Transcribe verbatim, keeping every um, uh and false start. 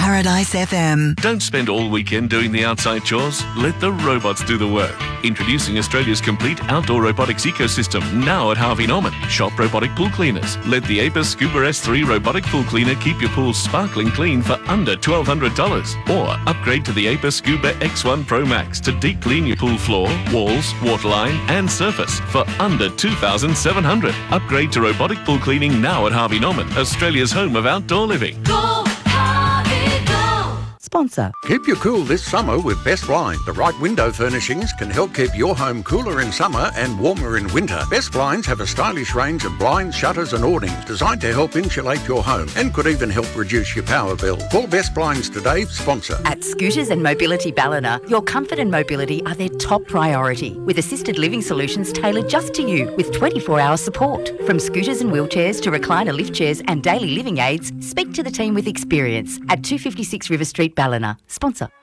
Paradise F M. Don't spend all weekend doing the outside chores. Let the robots do the work. Introducing Australia's complete outdoor robotics ecosystem, now at Harvey Norman. Shop robotic pool cleaners. Let the Apis Scuba S three robotic pool cleaner keep your pool sparkling clean for under twelve hundred dollars. Or upgrade to the Apis Scuba X one Pro Max to deep clean your pool floor, walls, waterline and surface for under two thousand seven hundred dollars. Upgrade to robotic pool cleaning now at Harvey Norman, Australia's home of outdoor living. Go, Harvey, go! Sponsor. Keep you cool this summer with Best Blinds. The right window furnishings can help keep your home cooler in summer and warmer in winter. Best Blinds have a stylish range of blinds, shutters and awnings designed to help insulate your home and could even help reduce your power bill. Call Best Blinds today, sponsor. At Scooters and Mobility Ballina, your comfort and mobility are their top priority, with assisted living solutions tailored just to you with twenty-four hour support. From scooters and wheelchairs to recliner lift chairs and daily living aids, speak to the team with experience at two fifty-six River Street, Ballina. Sponsor.